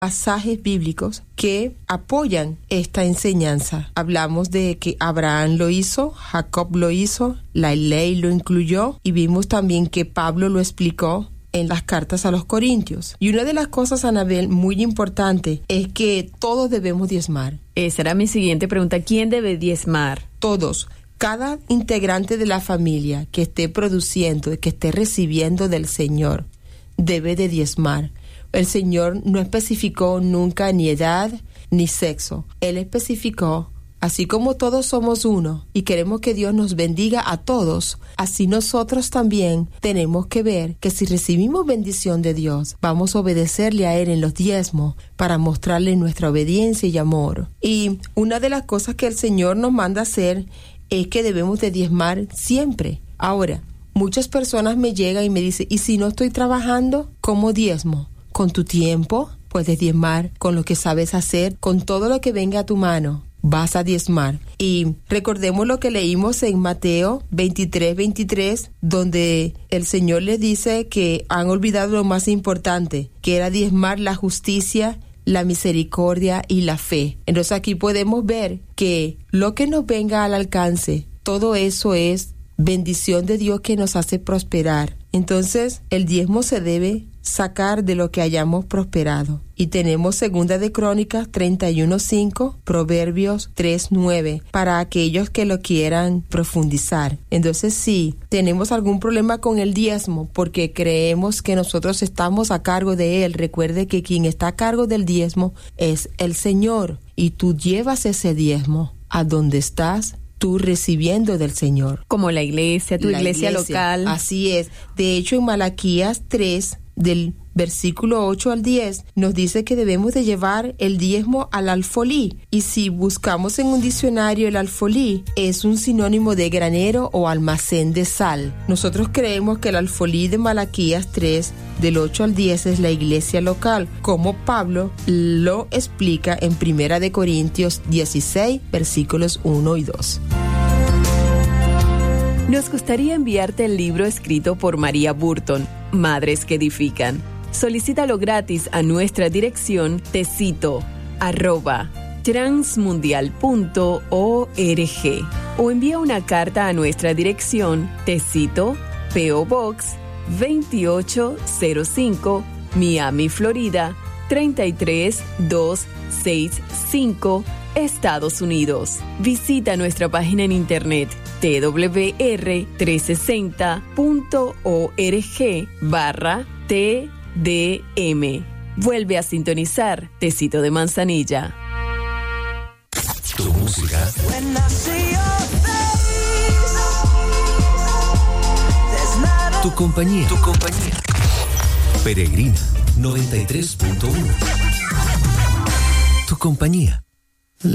pasajes bíblicos que apoyan esta enseñanza. Hablamos de que Abraham lo hizo, Jacob lo hizo, la ley lo incluyó y vimos también que Pablo lo explicó en las cartas a los Corintios. Y una de las cosas, Anabel, muy importante es que todos debemos diezmar. Esa era mi siguiente pregunta. ¿Quién debe diezmar? Todos. Cada integrante de la familia que esté produciendo, que esté recibiendo del Señor, debe de diezmar. El Señor no especificó nunca ni edad ni sexo. Él especificó, así como todos somos uno y queremos que Dios nos bendiga a todos, así nosotros también tenemos que ver que si recibimos bendición de Dios, vamos a obedecerle a Él en los diezmos para mostrarle nuestra obediencia y amor. Y una de las cosas que el Señor nos manda hacer es que debemos de diezmar siempre. Ahora, muchas personas me llegan y me dicen, ¿y si no estoy trabajando? ¿Cómo diezmo? Con tu tiempo puedes diezmar, con lo que sabes hacer, con todo lo que venga a tu mano. Vas a diezmar. Y recordemos lo que leímos en Mateo 23:23, donde el Señor les dice que han olvidado lo más importante, que era diezmar la justicia, la misericordia y la fe. Entonces aquí podemos ver que lo que nos venga al alcance, todo eso es bendición de Dios que nos hace prosperar. Entonces el diezmo se debe sacar de lo que hayamos prosperado. Y tenemos Segunda de Crónicas 31:5, Proverbios 3:9, para aquellos que lo quieran profundizar. Entonces, si tenemos algún problema con el diezmo, porque creemos que nosotros estamos a cargo de él, recuerde que quien está a cargo del diezmo es el Señor, y tú llevas ese diezmo a donde estás tú recibiendo del Señor. Como la iglesia, tu iglesia local. Así es. De hecho, en Malaquías 3, del versículo 8 al 10, nos dice que debemos de llevar el diezmo al alfolí. Y si buscamos en un diccionario, el alfolí es un sinónimo de granero o almacén de sal. Nosotros creemos que el alfolí de Malaquías 3, del 8 al 10, es la iglesia local, como Pablo lo explica en 1 de Corintios 16, versículos 1 y 2. Nos gustaría enviarte el libro escrito por María Burton, Madres que Edifican. Solicítalo gratis a nuestra dirección tecito@transmundial.org o envía una carta a nuestra dirección Tecito, P.O. Box 2805, Miami, Florida 33265, Estados Unidos. Visita nuestra página en internet twr360.org/TDM. Vuelve a sintonizar Tecito de Manzanilla. Tu música. Tu compañía. Peregrina 93.1. Tu compañía.